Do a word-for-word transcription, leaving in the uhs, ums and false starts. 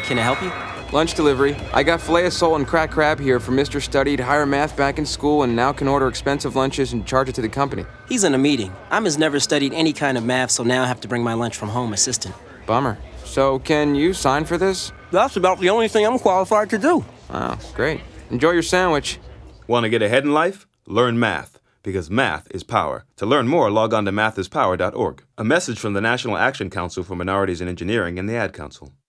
Can I help you? Lunch delivery. I got filet of sole and cracked crab here for Mister Studied higher math back in school and now can order expensive lunches and charge it to the company. He's in a meeting. I'm has never studied any kind of math, so now I have to bring my lunch from home assistant. Bummer. So can you sign for this? That's about the only thing I'm qualified to do. Wow, great. Enjoy your sandwich. Want to get ahead in life? Learn math, because math is power. To learn more, log on to math is power dot org. A message from the National Action Council for Minorities in Engineering and the Ad Council.